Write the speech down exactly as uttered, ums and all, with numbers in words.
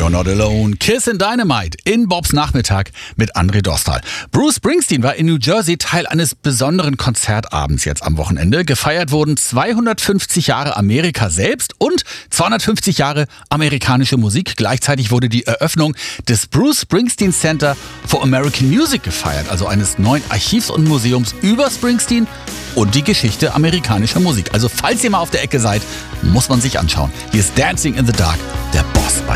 You're not alone. Kiss and Dynamite in Bobs Nachmittag mit André Dostal. Bruce Springsteen war in New Jersey Teil eines besonderen Konzertabends jetzt am Wochenende. Gefeiert wurden zweihundertfünfzig Jahre Amerika selbst und zweihundertfünfzig Jahre amerikanische Musik. Gleichzeitig wurde die Eröffnung des Bruce Springsteen Center for American Music gefeiert, also eines neuen Archivs und Museums über Springsteen und die Geschichte amerikanischer Musik. Also falls ihr mal auf der Ecke seid, muss man sich anschauen. Hier ist Dancing in the Dark, der Boss bei